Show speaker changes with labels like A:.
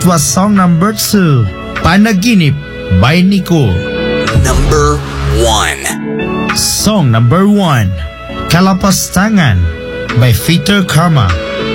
A: was song number 2, Panaginip by Nicole.
B: Number 1.
A: Song number 1, Kalapastangan by Peter Karma.